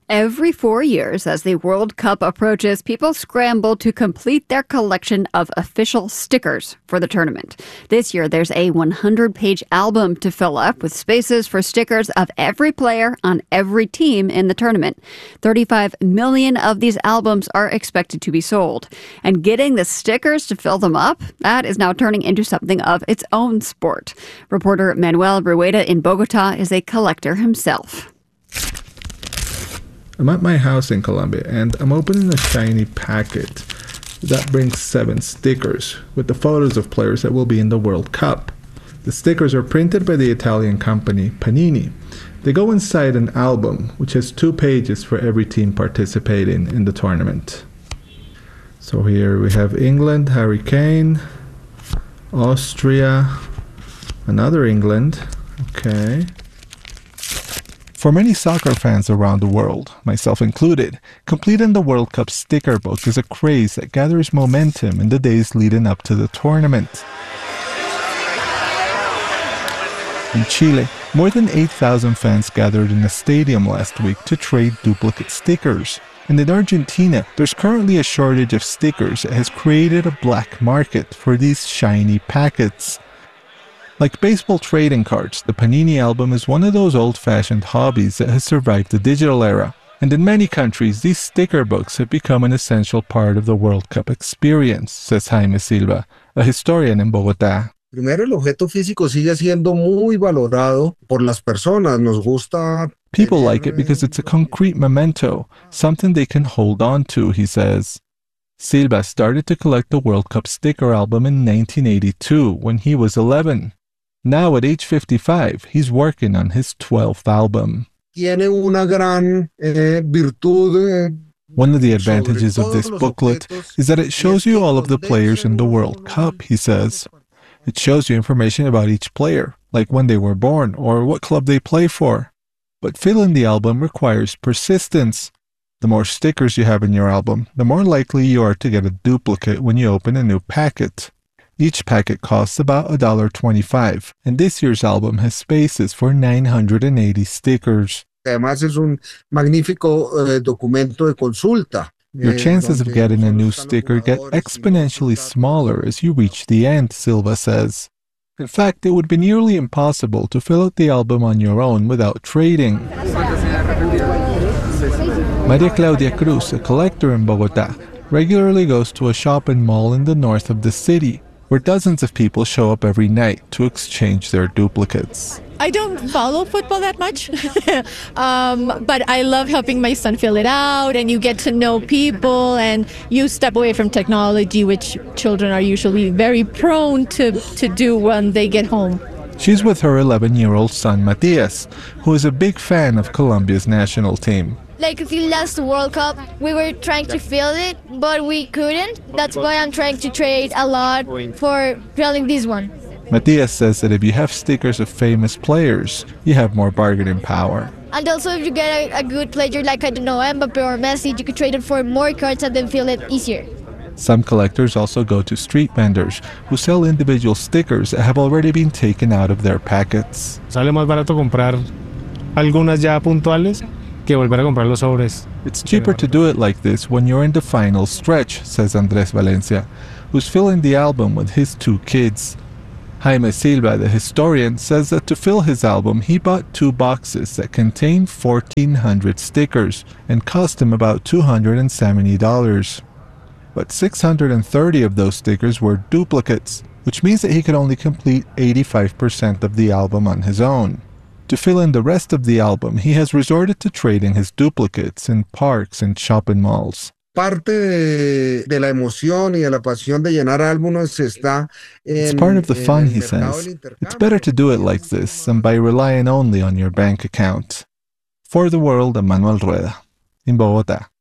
Every 4 years, as the World Cup approaches, people scramble to complete their collection of official stickers for the tournament. This year, there's a 100-page album to fill up with spaces for stickers of every player on every team in the tournament. 35 million of these albums are expected to be sold. And getting the stickers to fill them up, that is now turning into something of its own sport. Reporter Manuel Rueda in Bogota is a collector himself. I'm at my house in Colombia and I'm opening a shiny packet that brings 7 stickers with the photos of players that will be in the World Cup. The stickers are printed by the Italian company Panini. They go inside an album which has 2 pages for every team participating in the tournament. So here we have England, Harry Kane, Austria, another England, okay. For many soccer fans around the world, myself included, completing the World Cup sticker book is a craze that gathers momentum in the days leading up to the tournament. In Chile, more than 8,000 fans gathered in a stadium last week to trade duplicate stickers. And in Argentina, there's currently a shortage of stickers that has created a black market for these shiny packets. Like baseball trading cards, the Panini album is one of those old-fashioned hobbies that has survived the digital era. And in many countries, these sticker books have become an essential part of the World Cup experience, says Jaime Silva, a historian in Bogotá. Primero, el objeto físico sigue siendo muy valorado por las personas. Nos gusta. People like it because it's a concrete memento, something they can hold on to, he says. Silva started to collect the World Cup sticker album in 1982 when he was 11. Now at age 55, he's working on his 12th album. Tiene una gran virtud. One of the advantages of this booklet is that it shows you all of the players in the World Cup, he says. It shows you information about each player, like when they were born or what club they play for. But filling the album requires persistence. The more stickers you have in your album, the more likely you are to get a duplicate when you open a new packet. Each packet costs about $1.25, and this year's album has spaces for 980 stickers. Además es un magnífico documento de consulta. Your chances of getting a new sticker get exponentially smaller as you reach the end, Silva says. In fact, it would be nearly impossible to fill out the album on your own without trading. Maria Claudia Cruz, a collector in Bogotá, regularly goes to a shopping mall in the north of the city, where dozens of people show up every night to exchange their duplicates. I don't follow football that much, but I love helping my son fill it out, and you get to know people, and you step away from technology, which children are usually very prone to do when they get home. She's with her 11-year-old son, Matias, who is a big fan of Colombia's national team. Like the last World Cup, we were trying to fill it, but we couldn't. That's why I'm trying to trade a lot for filling this one. Matias says that if you have stickers of famous players, you have more bargaining power. And also if you get a good player like, I don't know, Mbappe or Messi, you could trade it for more cards and then fill it easier. Some collectors also go to street vendors who sell individual stickers that have already been taken out of their packets. Sale más barato comprar algunas ya puntuales que volver a comprar los sobres. It's cheaper to do it like this when you're in the final stretch, says Andrés Valencia, who's filling the album with his 2 kids. Jaime Silva, the historian, says that to fill his album, he bought 2 boxes that contain 1,400 stickers and cost him about $270. But 630 of those stickers were duplicates, which means that he could only complete 85% of the album on his own. To fill in the rest of the album, he has resorted to trading his duplicates in parks and shopping malls. Parte de la emoción y de la pasión de llenar álbumes está en, it's part of the fun, he says. It's better to do it like this than by relying only on your bank account. For the World, I'm Manuel Rueda, in Bogotá.